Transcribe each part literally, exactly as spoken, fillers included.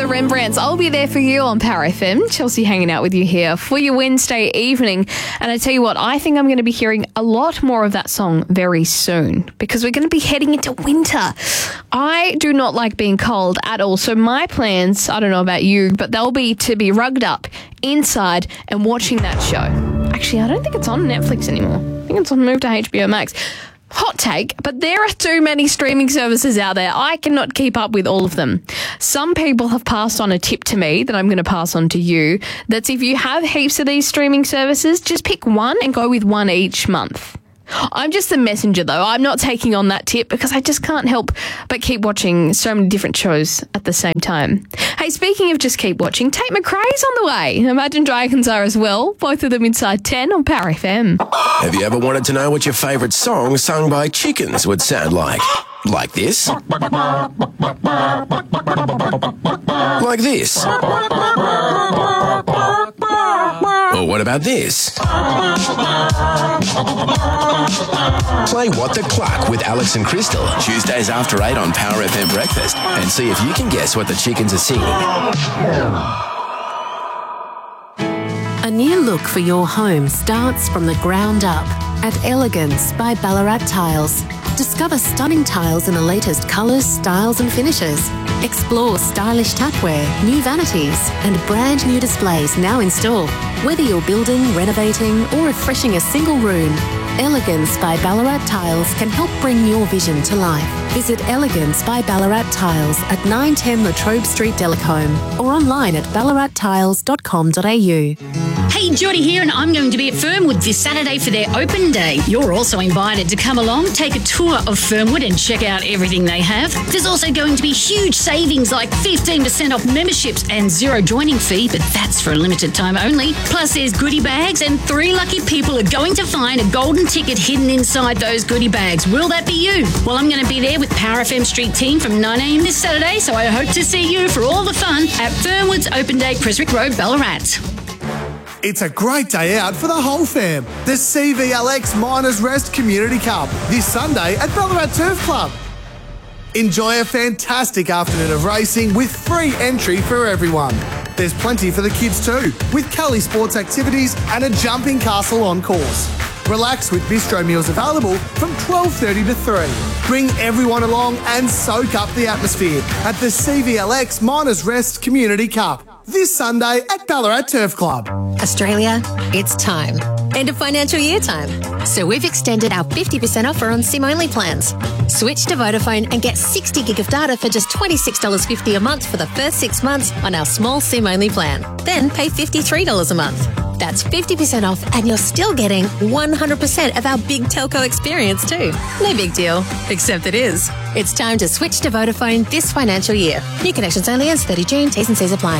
the Rembrandts. I'll be there for you on Power F M. Chelsea hanging out with you here for your Wednesday evening. And I tell you what, I think I'm going to be hearing a lot more of that song very soon because we're going to be heading into winter. I do not like being cold at all. So my plans, I don't know about you, but they'll be to be rugged up inside and watching that show. Actually, I don't think it's on Netflix anymore. I think it's on moved to H B O Max. Hot take, but there are too many streaming services out there. I cannot keep up with all of them. Some people have passed on a tip to me that I'm going to pass on to you. That's if you have heaps of these streaming services, just pick one and go with one each month. I'm just the messenger, though. I'm not taking on that tip because I just can't help but keep watching so many different shows at the same time. Hey, speaking of just keep watching, Tate McRae's on the way. Imagine Dragons are as well. Both of them inside ten on Power F M. Have you ever wanted to know what your favourite song sung by chickens would sound like? Like this? Like this? Or what about this? Play What the Cluck with Alex and Crystal, Tuesdays after eight on Power F M Breakfast, and see if you can guess what the chickens are singing. A new look for your home starts from the ground up at Elegance by Ballarat Tiles. Discover stunning tiles in the latest colours, styles and finishes. Explore stylish tapware, new vanities and brand new displays now in store. Whether you're building, renovating or refreshing a single room, Elegance by Ballarat Tiles can help bring your vision to life. Visit Elegance by Ballarat Tiles at nine ten Latrobe Street, Delacombe, or online at ballarat tiles dot com dot a u. Hey, Geordie here, and I'm going to be at Fernwood this Saturday for their open day. You're also invited to come along, take a tour of Fernwood and check out everything they have. There's also going to be huge savings like fifteen percent off memberships and zero joining fee, but that's for a limited time only. Plus there's goodie bags and three lucky people are going to find a golden ticket hidden inside those goodie bags. Will that be you? Well, I'm going to be there with Power F M Street Team from nine a m this Saturday, so I hope to see you for all the fun at Fernwood's Open Day, Creswick Road, Ballarat. It's a great day out for the whole fam. The C V L X Miners Rest Community Cup this Sunday at Ballarat Turf Club. Enjoy a fantastic afternoon of racing with free entry for everyone. There's plenty for the kids too, with Cali sports activities and a jumping castle on course. Relax with bistro meals available from twelve thirty to three. Bring everyone along and soak up the atmosphere at the C V L X Miners Rest Community Cup this Sunday at Ballarat Turf Club. Australia, it's time. End of financial year time. So we've extended our fifty percent offer on SIM-only plans. Switch to Vodafone and get sixty gig of data for just twenty-six dollars fifty a month for the first six months on our small SIM-only plan. Then pay fifty-three dollars a month. That's fifty percent off and you're still getting one hundred percent of our big telco experience too. No big deal, except it is. It's time to switch to Vodafone this financial year. New connections only as thirty June. T's and C's apply.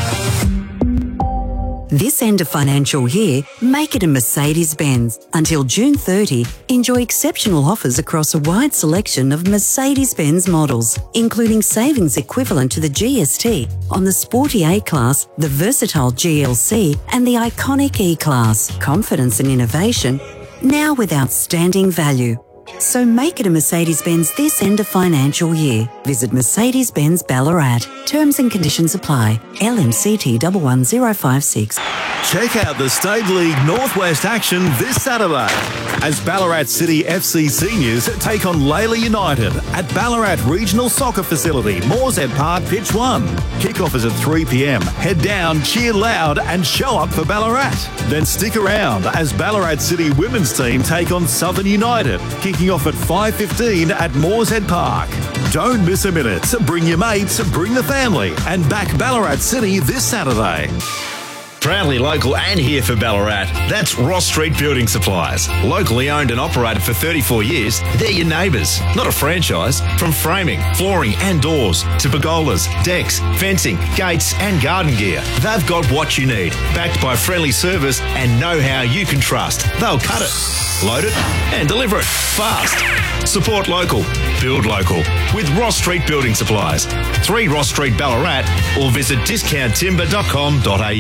This end of financial year, make it a Mercedes-Benz. Until June thirtieth, enjoy exceptional offers across a wide selection of Mercedes-Benz models, including savings equivalent to the G S T on the sporty A-Class, the versatile G L C and the iconic E-Class. Confidence and innovation, now with outstanding value. So make it a Mercedes-Benz this end of financial year. Visit Mercedes-Benz Ballarat. Terms and conditions apply. L M C T one one zero five six. Check out the State League Northwest action this Saturday as Ballarat City F C seniors take on Layla United at Ballarat Regional Soccer Facility, Moorshead Park, Pitch one. Kickoff is at three p m. Head down, cheer loud and show up for Ballarat. Then stick around as Ballarat City women's team take on Southern United, kicking off at five fifteen at Moorshead Park. Don't miss a minute. Bring your mates, bring the family and back Ballarat City this Saturday. Proudly local and here for Ballarat. That's Ross Street Building Supplies. Locally owned and operated for thirty-four years, they're your neighbours, not a franchise. From framing, flooring and doors to pergolas, decks, fencing, gates and garden gear, they've got what you need. Backed by friendly service and know-how you can trust. They'll cut it, load it and deliver it fast. Support local, build local with Ross Street Building Supplies. three Ross Street, Ballarat, or visit discount timber dot com dot a u.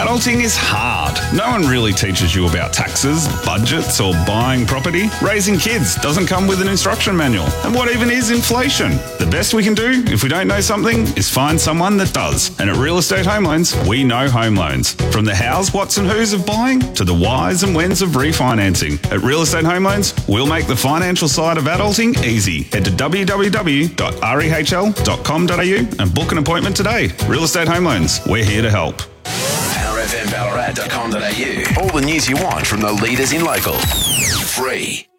Adulting is hard. No one really teaches you about taxes, budgets, or buying property. Raising kids doesn't come with an instruction manual. And what even is inflation? The best we can do, if we don't know something, is find someone that does. And at Real Estate Home Loans, we know home loans. From the hows, whats and whos of buying to the whys and whens of refinancing. At Real Estate Home Loans, we'll make the financial side of adulting easy. Head to w w w dot rehl dot com dot a u and book an appointment today. Real Estate Home Loans, we're here to help. power f m ballarat dot com dot a u. All the news you want from the leaders in local. Free.